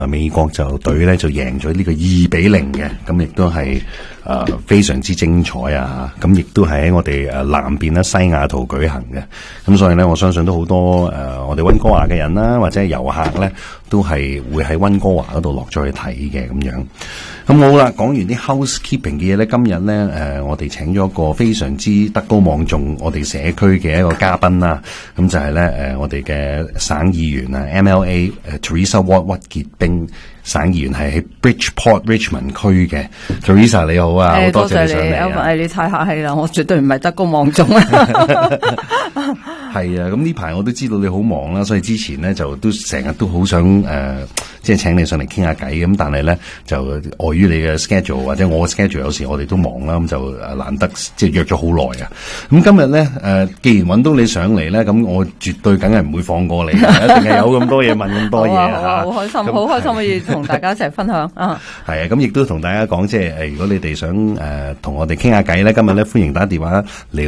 美國隊咧就贏咗呢個2-0嘅，咁亦都係非常之精彩啊！咁亦都係喺我哋南邊啦，西雅圖舉行嘅。咁所以咧，我相信都好多我哋溫哥華嘅人啦，或者係遊客咧，都係會喺溫哥華嗰度落咗去睇嘅咁樣。咁好啦，講完啲 housekeeping 嘅嘢咧，今日咧我哋請咗一個非常之德高望重我哋社區嘅一個嘉賓啦。咁就係咧我哋嘅省議員啊 MLA Teresa Ward 屈潔冰省議員，係喺 Bridgeport Richmond 區嘅。Teresa 你好啊，好多謝你上嚟啊！ 你太客氣啦，我絕對唔係德高望重啊。 係啊，咁呢排我都知道你好忙啦，所以之前咧就都成日都好想即係請你上嚟傾下偈咁，但係咧就礙於你嘅 schedule 或者我嘅 schedule， 有時我哋都忙啦，咁就難得即係約咗好耐啊。咁今日咧既然揾到你上嚟咧，咁我絕對梗係唔會放過你，一定係有咁多嘢問咁多嘢啊！ 好開心，好開心可以同大家一齊分享啊！ 係啊，咁亦都同大家講，即係如果你哋想同我哋傾下偈咧，今日咧歡迎打電話嚟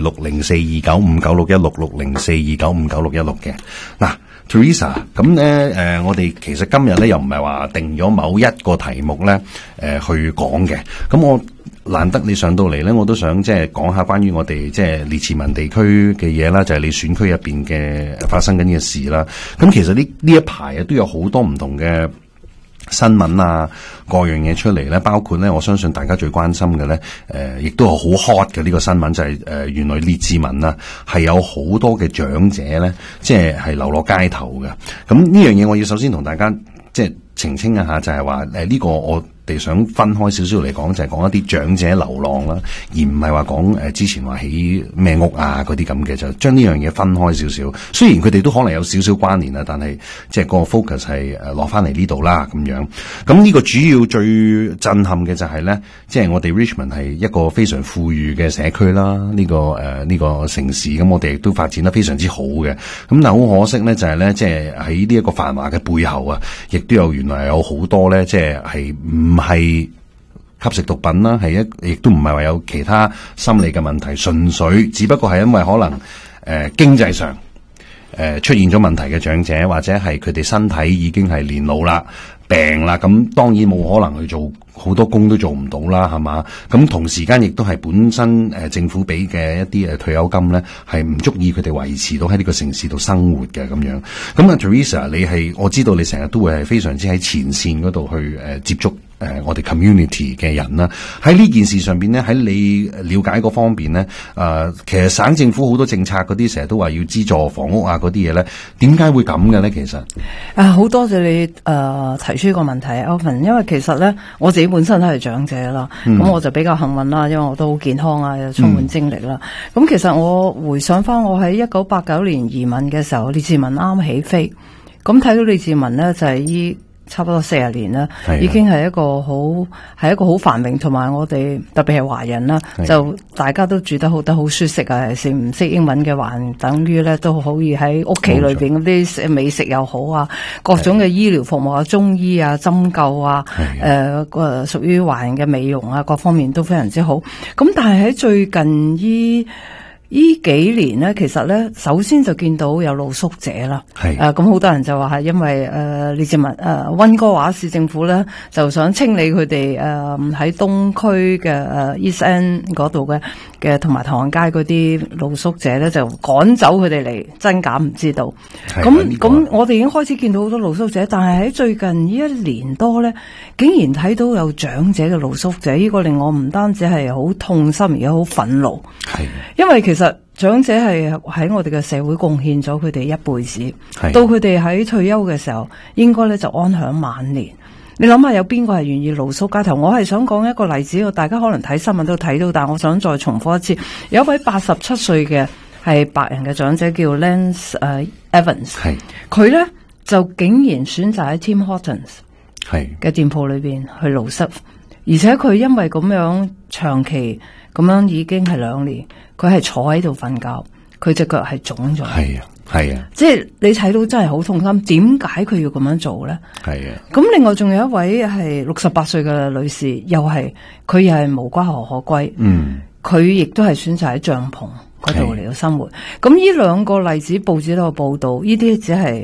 6042959616604295961嘅。嗱，Teresa， 咁咧我哋其實今日咧又唔係話定咗某一個題目咧去講嘅。咁我難得你上到嚟咧，我都想即係講下關於我哋即係列治文地區嘅嘢啦，就係你選區入邊嘅發生緊嘅事啦。咁其實呢一排啊都有好多唔同嘅新聞啊，各樣嘢出嚟咧，包括咧，我相信大家最關心嘅咧，亦都係好 hot 嘅呢個新聞，就係原來列治文啊，係有好多嘅長者咧，即係流落街頭嘅。咁呢樣嘢，我要首先同大家即係澄清一下，就係話呢個我哋想分開少少嚟講，就係講一啲長者流浪啦，而唔係話講之前話起咩屋啊嗰啲咁嘅，就將呢樣嘢分開少少。雖然佢哋都可能有少少關聯啊，但係即係個 focus 係落翻嚟呢度啦咁樣。咁呢個主要最震撼嘅就係咧，即係我哋 Richmond 係一個非常富裕嘅社區啦，呢個城市，咁我哋亦都發展得非常之好嘅。咁但係好可惜咧，就係咧，即係喺呢一個繁華嘅背後啊，亦都有原來有好多咧，即係唔係吸食毒品啦，亦都唔係話有其他心理嘅問題，純粹只不過係因為可能經濟上出現咗問題嘅長者，或者係佢哋身體已經係年老啦、病啦，咁當然冇可能去做好多工都做唔到啦，係嘛？咁同時間亦都係本身政府俾嘅一啲退休金咧，係唔足以佢哋維持到喺呢個城市度生活嘅咁樣。咁啊 Teresa， 我知道你成日都會係非常之喺前線嗰度去接觸我哋 community 嘅人啦。喺呢件事上邊咧，喺你了解嗰方面咧，其實省政府好多政策嗰啲成日都話要資助房屋啊嗰啲嘢咧，點解會咁嘅咧？其實好多謝你提出呢個問題 Alvin， 因為其實咧我自己本身都係長者啦，咁我就比較幸運啦，因為我都好健康啊，又充滿精力啦。咁其實我回想翻我喺1989年移民嘅時候，列治文啱起飛，咁睇到列治文咧就係差不多40年啦，已經係一個好繁榮，同埋我哋特別係華人啦，就大家都住得好舒適啊。係唔識英文嘅華人，等於咧都可以喺屋企裏邊嗰啲美食又好啊，各種嘅醫療服務啊、中醫啊、針灸啊，屬於華人嘅美容啊，各方面都非常之好。咁但係喺最近呢幾年咧，其實咧，首先就見到有露宿者啦。咁好多人就話係因為列治文溫哥華市政府咧就想清理佢哋喺東區嘅East End 嗰度嘅同埋唐人街嗰啲露宿者咧，就趕走佢哋嚟，真假唔知道。咁我哋已經開始見到好多露宿者，但係喺最近呢一年多咧，竟然睇到有長者嘅露宿者，呢個令我唔單止係好痛心，而且好憤怒。因為其實長者係喺我哋嘅社會貢獻咗佢哋一輩子，到佢哋喺退休嘅時候，應該咧就安享晚年。你諗下有邊個係願意露宿街頭？我係想講一個例子，大家可能睇新聞都睇到，但我想再重複一次。有一位87歲嘅係白人嘅長者叫 Lance Evans， 佢咧就竟然選擇喺 Tim Hortons 嘅店鋪裏邊去露宿，而且佢因為咁樣長期咁樣已經係2年，佢係坐喺度瞓覺，佢隻腳係腫咗。係啊，即係你睇到真係好痛心。點解佢要咁樣做咧？咁另外仲有一位係68歲嘅女士，佢又係無家可歸。佢亦都係選擇喺帳篷嗰度嚟到生活。咁呢兩個例子報紙都有報道，呢啲只係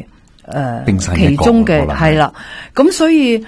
冰山一角其中嘅可能係啦。咁所以